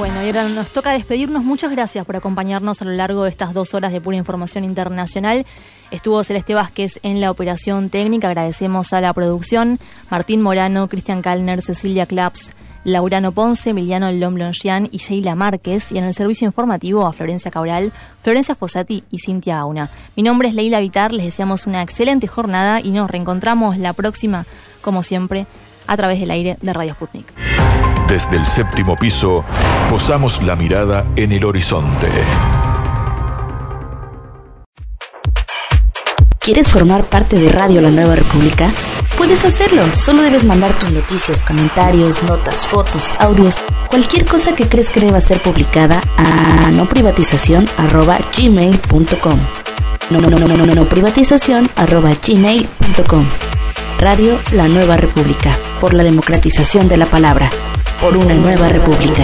Bueno, y ahora nos toca despedirnos. Muchas gracias por acompañarnos a lo largo de estas 2 horas de pura información internacional. Estuvo Celeste Vázquez en la operación técnica. Agradecemos a la producción, Martín Morano, Cristian Kallner, Cecilia Claps, Laurano Ponce, Emiliano Lomblongian y Sheila Márquez. Y en el servicio informativo a Florencia Cabral, Florencia Fossati y Cintia Auna. Mi nombre es Leila Vitar. Les deseamos una excelente jornada y nos reencontramos la próxima, como siempre, a través del aire de Radio Sputnik. Desde el 7º piso, posamos la mirada en el horizonte. ¿Quieres formar parte de Radio La Nueva República? Puedes hacerlo, solo debes mandar tus noticias, comentarios, notas, fotos, audios, cualquier cosa que crees que deba ser publicada a noprivatizacion@gmail.com. noprivatizacion@gmail.com. Radio La Nueva República, por la democratización de la palabra, por una nueva república.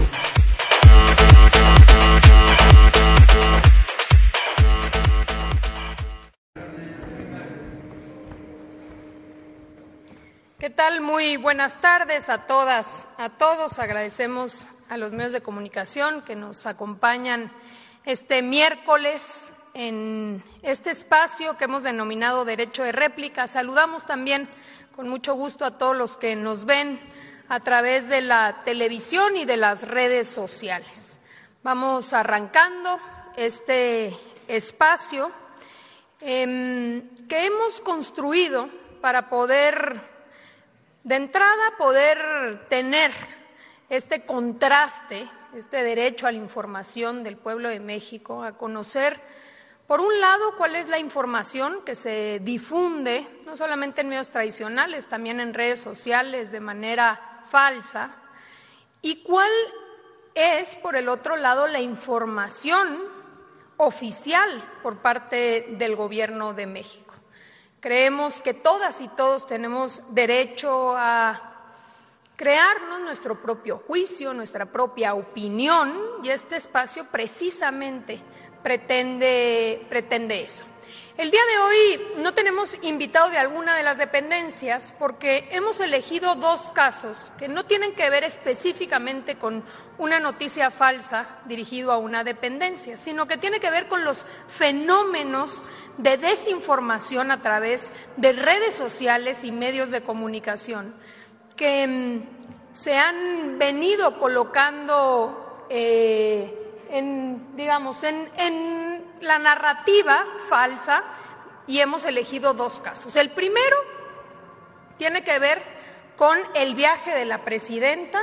¿Qué tal? Muy buenas tardes a todas, a todos. Agradecemos a los medios de comunicación que nos acompañan este miércoles en este espacio que hemos denominado Derecho de Réplica. Saludamos también con mucho gusto a todos los que nos ven a través de la televisión y de las redes sociales. Vamos arrancando este espacio que hemos construido para poder, de entrada, poder tener este contraste, este derecho a la información del pueblo de México, a conocer, por un lado, cuál es la información que se difunde, no solamente en medios tradicionales, también en redes sociales de manera falsa, y cuál es, por el otro lado, la información oficial por parte del Gobierno de México. Creemos que todas y todos tenemos derecho a crearnos nuestro propio juicio, nuestra propia opinión, y este espacio precisamente pretende eso. El día de hoy no tenemos invitado de alguna de las dependencias porque hemos elegido 2 casos que no tienen que ver específicamente con una noticia falsa dirigido a una dependencia, sino que tiene que ver con los fenómenos de desinformación a través de redes sociales y medios de comunicación que se han venido colocando en la narrativa falsa, y hemos elegido 2 casos. El primero tiene que ver con el viaje de la presidenta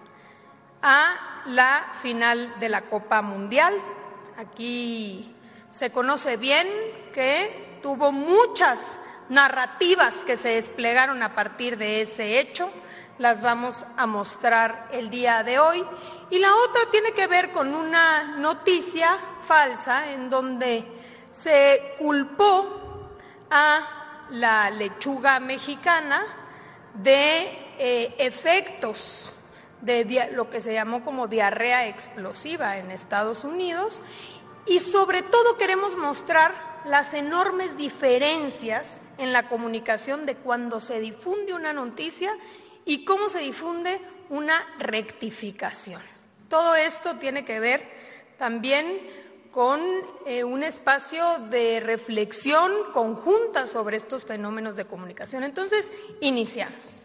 a la final de la Copa Mundial. Aquí se conoce bien que tuvo muchas narrativas que se desplegaron a partir de ese hecho. Las vamos a mostrar el día de hoy. Y la otra tiene que ver con una noticia falsa en donde se culpó a la lechuga mexicana de efectos de lo que se llamó como diarrea explosiva en Estados Unidos, y sobre todo queremos mostrar las enormes diferencias en la comunicación de cuando se difunde una noticia y cómo se difunde una rectificación. Todo esto tiene que ver también con un espacio de reflexión conjunta sobre estos fenómenos de comunicación. Entonces, iniciamos.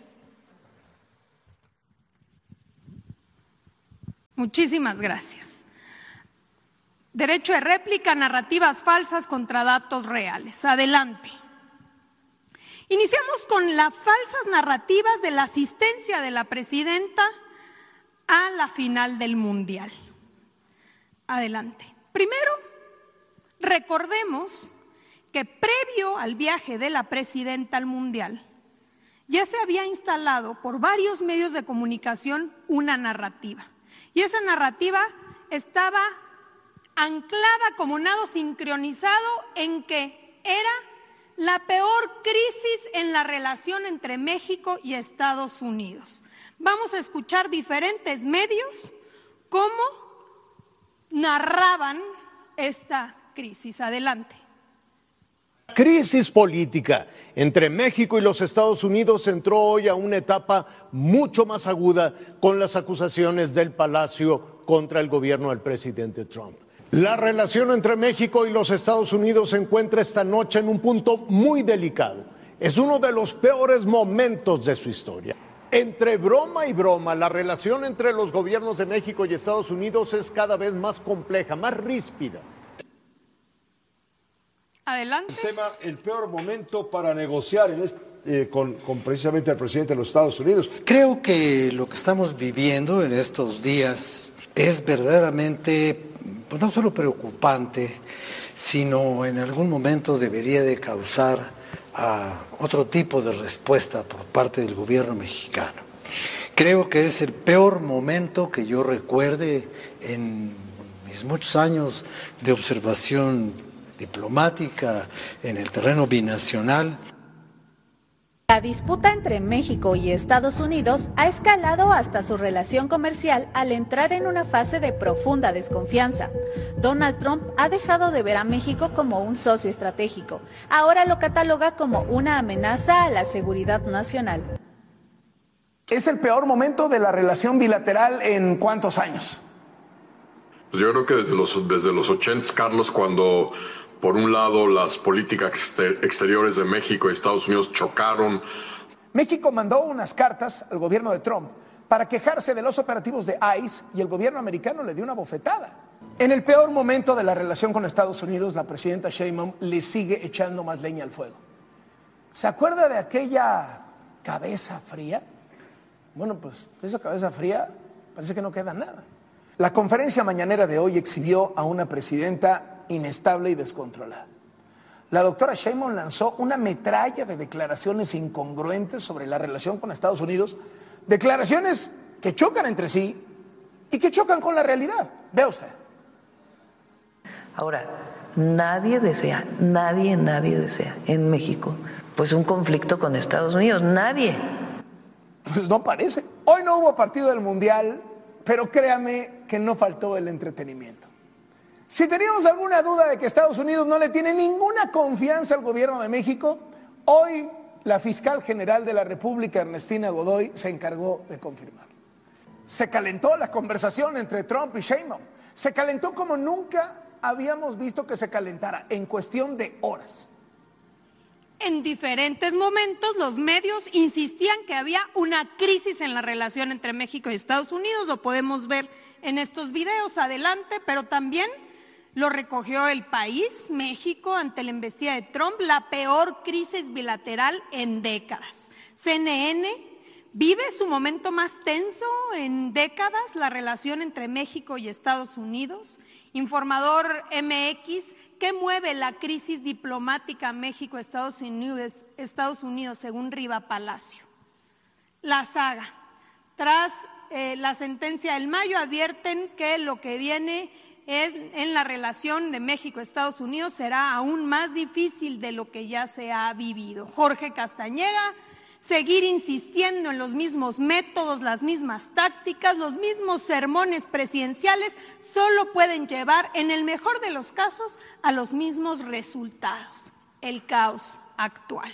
Muchísimas gracias. Derecho de réplica, narrativas falsas contra datos reales. Adelante. Iniciamos con las falsas narrativas de la asistencia de la presidenta a la final del Mundial. Adelante. Primero, recordemos que previo al viaje de la presidenta al Mundial, ya se había instalado por varios medios de comunicación una narrativa. Y esa narrativa estaba anclada como nado sincronizado en que era la peor crisis en la relación entre México y Estados Unidos. Vamos a escuchar diferentes medios cómo narraban esta crisis. Adelante. Crisis política entre México y los Estados Unidos entró hoy a una etapa mucho más aguda con las acusaciones del Palacio contra el gobierno del presidente Trump. La relación entre México y los Estados Unidos se encuentra esta noche en un punto muy delicado. Es uno de los peores momentos de su historia. Entre broma y broma, la relación entre los gobiernos de México y Estados Unidos es cada vez más compleja, más ríspida. Adelante. El peor momento para negociar con precisamente el presidente de los Estados Unidos. Creo que lo que estamos viviendo en estos días es verdaderamente, pues no solo preocupante, sino en algún momento debería de causar otro tipo de respuesta por parte del gobierno mexicano. Creo que es el peor momento que yo recuerde en mis muchos años de observación diplomática en el terreno binacional. La disputa entre México y Estados Unidos ha escalado hasta su relación comercial al entrar en una fase de profunda desconfianza. Donald Trump ha dejado de ver a México como un socio estratégico. Ahora lo cataloga como una amenaza a la seguridad nacional. ¿Es el peor momento de la relación bilateral en cuántos años? Pues yo creo que desde los 80, Carlos, cuando por un lado las políticas exteriores de México y Estados Unidos chocaron. México mandó unas cartas al gobierno de Trump para quejarse de los operativos de ICE y el gobierno americano le dio una bofetada. En el peor momento de la relación con Estados Unidos, la presidenta Sheinbaum le sigue echando más leña al fuego. ¿Se acuerda de aquella cabeza fría? Bueno, pues esa cabeza fría parece que no queda nada. La conferencia mañanera de hoy exhibió a una presidenta inestable y descontrolada. La doctora Sheinbaum lanzó una metralla de declaraciones incongruentes sobre la relación con Estados Unidos, declaraciones que chocan entre sí y que chocan con la realidad. Vea usted. Ahora, nadie desea en México pues un conflicto con Estados Unidos, nadie. Pues no parece. Hoy no hubo partido del Mundial, pero créame que no faltó el entretenimiento. Si teníamos alguna duda de que Estados Unidos no le tiene ninguna confianza al gobierno de México, hoy la fiscal general de la República, Ernestina Godoy, se encargó de confirmar. Se calentó la conversación entre Trump y Sheinbaum. Se calentó como nunca habíamos visto que se calentara, en cuestión de horas. En diferentes momentos los medios insistían que había una crisis en la relación entre México y Estados Unidos, lo podemos ver en estos videos, adelante, pero también lo recogió El País, México, ante la embestida de Trump, la peor crisis bilateral en décadas. CNN vive su momento más tenso en décadas, la relación entre México y Estados Unidos. Informador MX, ¿qué mueve la crisis diplomática México-Estados Unidos, según Riva Palacio? La saga. Tras la sentencia del mayo, advierten que lo que viene en la relación de México-Estados Unidos será aún más difícil de lo que ya se ha vivido. Jorge Castañeda, seguir insistiendo en los mismos métodos, las mismas tácticas, los mismos sermones presidenciales, solo pueden llevar, en el mejor de los casos, a los mismos resultados, el caos actual.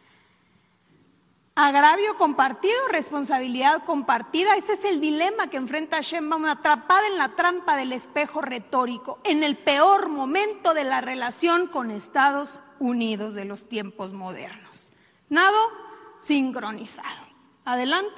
Agravio compartido, responsabilidad compartida, ese es el dilema que enfrenta Sheinbaum, atrapada en la trampa del espejo retórico, en el peor momento de la relación con Estados Unidos de los tiempos modernos. Nado sincronizado. Adelante.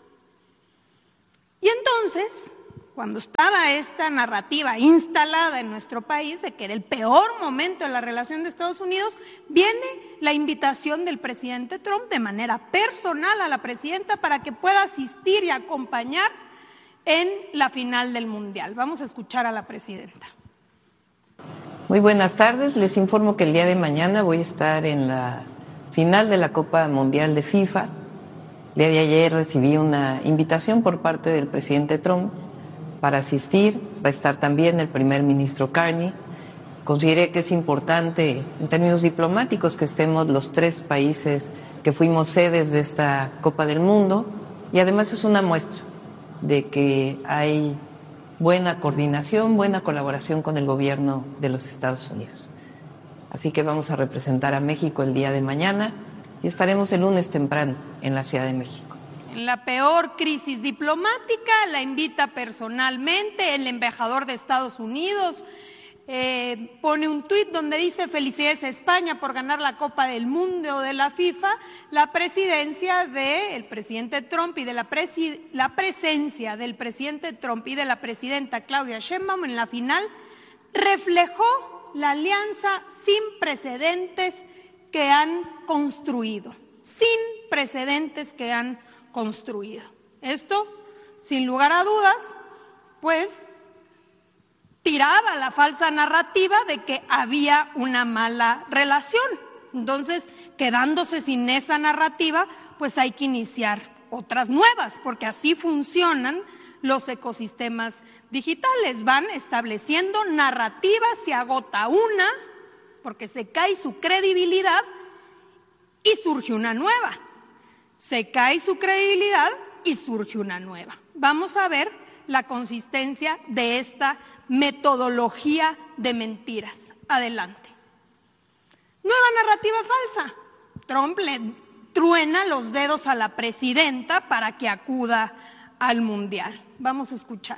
Y entonces, cuando estaba esta narrativa instalada en nuestro país de que era el peor momento de la relación de Estados Unidos, viene la invitación del presidente Trump de manera personal a la presidenta para que pueda asistir y acompañar en la final del Mundial. Vamos a escuchar a la presidenta. Muy buenas tardes, les informo que el día de mañana voy a estar en la final de la Copa Mundial de FIFA. El día de ayer recibí una invitación por parte del presidente Trump para asistir. Va a estar también el primer ministro Carney. Consideré que es importante en términos diplomáticos que estemos los tres países que fuimos sedes de esta Copa del Mundo, y además es una muestra de que hay buena coordinación, buena colaboración con el gobierno de los Estados Unidos. Así que vamos a representar a México el día de mañana y estaremos el lunes temprano en la Ciudad de México. En la peor crisis diplomática la invita personalmente el embajador de Estados Unidos. Pone un tuit donde dice: felicidades a España por ganar la Copa del Mundo de la FIFA. La presidencia del presidente Trump y de la presencia del presidente Trump y de la presidenta Claudia Sheinbaum en la final reflejó la alianza sin precedentes que han construido. Esto, sin lugar a dudas, pues tiraba la falsa narrativa de que había una mala relación. Entonces, quedándose sin esa narrativa, pues hay que iniciar otras nuevas, porque así funcionan los ecosistemas digitales. Van estableciendo narrativas, se agota una, porque se cae su credibilidad y surge una nueva. Vamos a ver la consistencia de esta metodología de mentiras. Adelante. Nueva narrativa falsa. Trump le truena los dedos a la presidenta para que acuda al Mundial. Vamos a escuchar.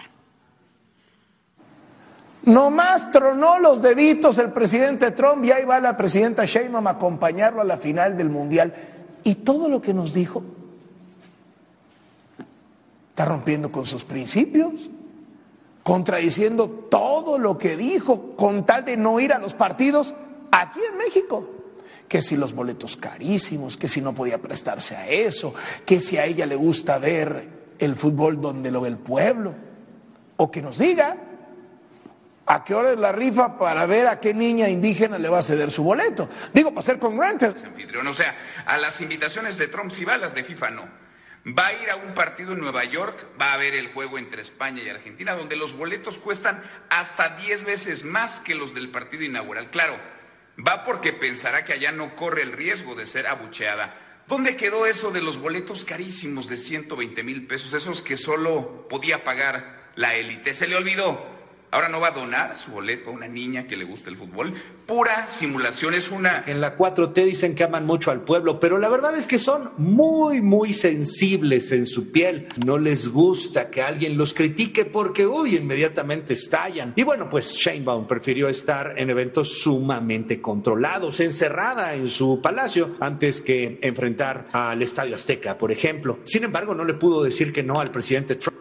Nomás tronó los deditos el presidente Trump y ahí va la presidenta Sheinbaum a acompañarlo a la final del Mundial. Y todo lo que nos dijo está rompiendo con sus principios, contradiciendo todo lo que dijo con tal de no ir a los partidos aquí en México. Que si los boletos carísimos, que si no podía prestarse a eso, que si a ella le gusta ver el fútbol donde lo ve el pueblo, o que nos diga a qué hora es la rifa para ver a qué niña indígena le va a ceder su boleto. Digo, para ser congruentes. O sea, a las invitaciones de Trump sí va, a las de FIFA no. Va a ir a un partido en Nueva York, va a ver el juego entre España y Argentina, donde los boletos cuestan hasta 10 veces más que los del partido inaugural. Claro, va porque pensará que allá no corre el riesgo de ser abucheada. ¿Dónde quedó eso de los boletos carísimos de 120,000 pesos, esos que solo podía pagar la élite? Se le olvidó. Ahora no va a donar su boleto a una niña que le gusta el fútbol. Pura simulación, es una... En la 4T dicen que aman mucho al pueblo, pero la verdad es que son muy, muy sensibles en su piel. No les gusta que alguien los critique porque, inmediatamente estallan. Y bueno, pues Sheinbaum prefirió estar en eventos sumamente controlados, encerrada en su palacio, antes que enfrentar al Estadio Azteca, por ejemplo. Sin embargo, no le pudo decir que no al presidente Trump.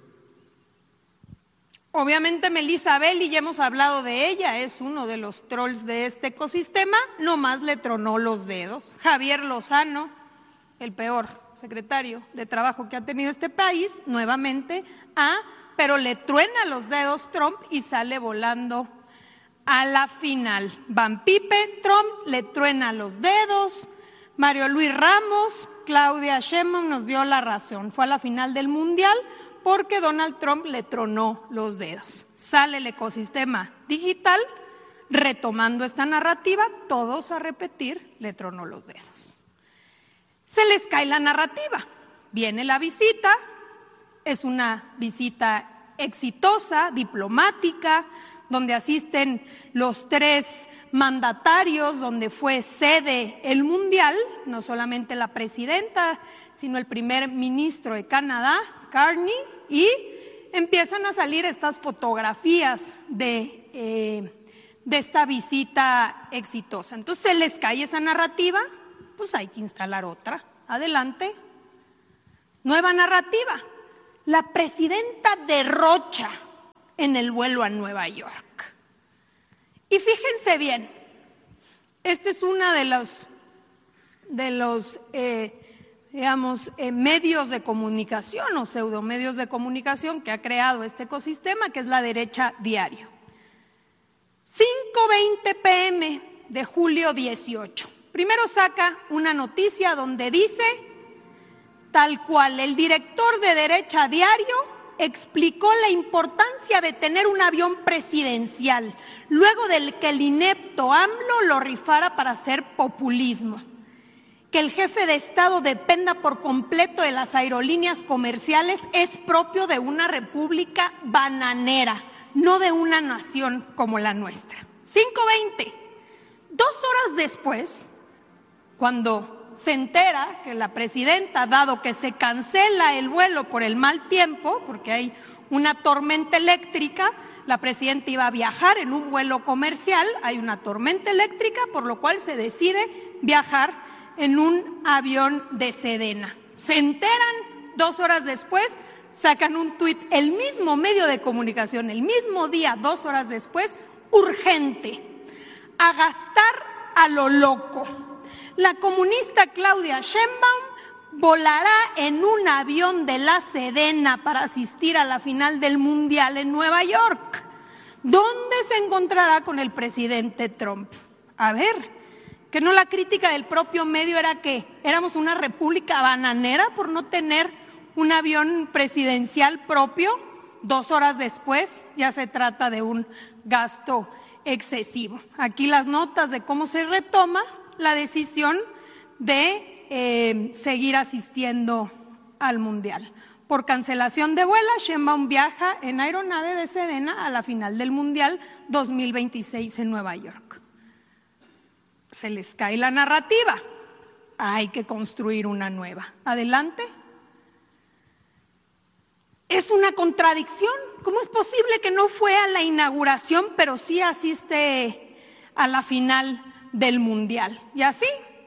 Obviamente Melissa Belli, ya hemos hablado de ella, es uno de los trolls de este ecosistema, nomás le tronó los dedos. Javier Lozano, el peor secretario de Trabajo que ha tenido este país, nuevamente, pero le truena los dedos Trump y sale volando a la final. Van Pipe, Trump le truena los dedos. Mario Luis Ramos, Claudia Sheinbaum nos dio la razón, fue a la final del Mundial porque Donald Trump le tronó los dedos. Sale el ecosistema digital, retomando esta narrativa, todos a repetir, le tronó los dedos. Se les cae la narrativa, viene la visita, es una visita exitosa, diplomática, donde asisten los 3 mandatarios, donde fue sede el Mundial, no solamente la presidenta, sino el primer ministro de Canadá, Carney, y empiezan a salir estas fotografías de esta visita exitosa. Entonces se les cae esa narrativa, pues hay que instalar otra. Adelante. Nueva narrativa. La presidenta derrocha en el vuelo a Nueva York. Y fíjense bien, este es uno de los medios de comunicación o pseudomedios de comunicación que ha creado este ecosistema, que es La Derecha Diario. 5:20 p.m. de julio 18. Primero saca una noticia donde dice, tal cual, el director de Derecha Diario explicó la importancia de tener un avión presidencial, luego del que el inepto AMLO lo rifara para hacer populismo. Que el jefe de Estado dependa por completo de las aerolíneas comerciales es propio de una república bananera, no de una nación como la nuestra. 5:20. 2 horas después, cuando se entera que la presidenta, dado que se cancela el vuelo por el mal tiempo, porque hay una tormenta eléctrica, la presidenta iba a viajar en un vuelo comercial, hay una tormenta eléctrica, por lo cual se decide viajar en un avión de Sedena. Se enteran 2 horas después, sacan un tuit, el mismo medio de comunicación, el mismo día, 2 horas después, urgente, a gastar a lo loco. La comunista Claudia Sheinbaum volará en un avión de la Sedena para asistir a la final del Mundial en Nueva York, donde se encontrará con el presidente Trump. A ver, que no la crítica del propio medio era que éramos una república bananera por no tener un avión presidencial propio. 2 horas después ya se trata de un gasto excesivo. Aquí las notas de cómo se retoma la decisión de seguir asistiendo al Mundial. Por cancelación de vuelo, Sheinbaum viaja en aeronave de Sedena a la final del Mundial 2026 en Nueva York. Se les cae la narrativa. Hay que construir una nueva. Adelante. Es una contradicción. ¿Cómo es posible que no fue a la inauguración, pero sí asiste a la final del Mundial? Y así,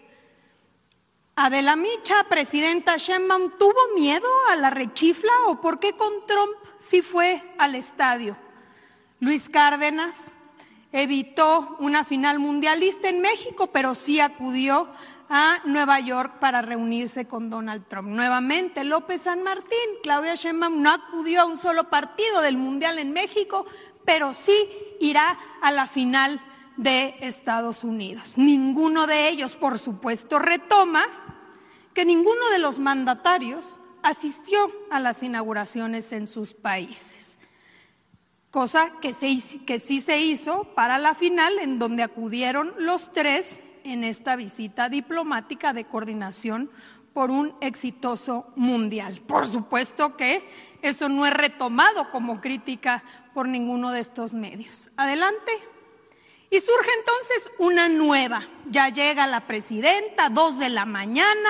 Adela Micha, presidenta Sheinbaum, ¿tuvo miedo a la rechifla o por qué con Trump sí fue al estadio? Luis Cárdenas evitó una final mundialista en México, pero sí acudió a Nueva York para reunirse con Donald Trump. Nuevamente, López San Martín, Claudia Sheinbaum no acudió a un solo partido del Mundial en México, pero sí irá a la final de Estados Unidos. Ninguno de ellos, por supuesto, retoma que ninguno de los mandatarios asistió a las inauguraciones en sus países, cosa que sí se hizo para la final, en donde acudieron los 3 en esta visita diplomática de coordinación por un exitoso mundial. Por supuesto que eso no es retomado como crítica por ninguno de estos medios. Adelante. Y surge entonces una nueva. Ya llega la presidenta, 2 de la mañana,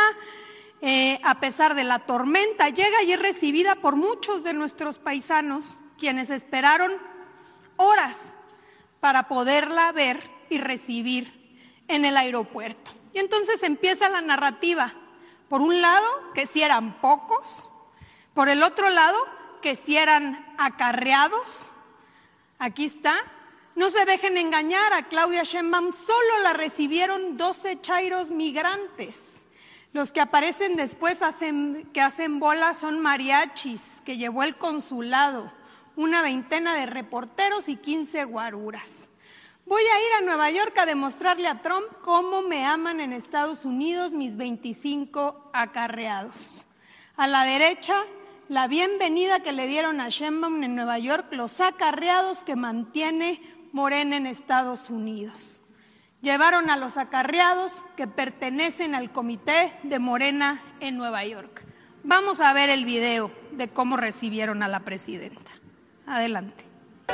a pesar de la tormenta, llega y es recibida por muchos de nuestros paisanos, quienes esperaron horas para poderla ver y recibir en el aeropuerto. Y entonces empieza la narrativa. Por un lado, que si eran pocos, por el otro lado, que si eran acarreados. Aquí está. No se dejen engañar, a Claudia Sheinbaum solo la recibieron 12 chairos migrantes. Los que aparecen después que hacen bola son mariachis, que llevó el consulado, una veintena de reporteros y 15 guaruras. Voy a ir a Nueva York a demostrarle a Trump cómo me aman en Estados Unidos mis 25 acarreados. A la derecha, la bienvenida que le dieron a Sheinbaum en Nueva York, los acarreados que mantiene Morena en Estados Unidos. Llevaron a los acarreados que pertenecen al comité de Morena en Nueva York. Vamos a ver el video de cómo recibieron a la presidenta. Adelante.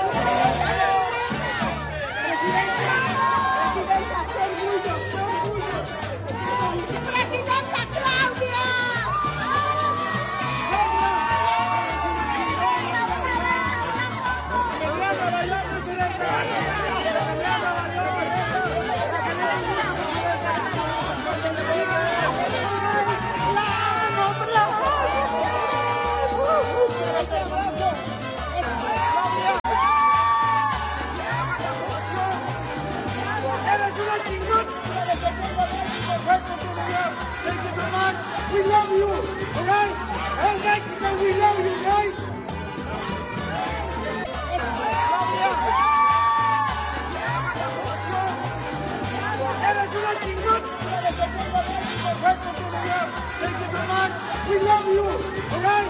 We love you, all right? All Mexico, we love you, guys. Eres una chingón. We love you, all right?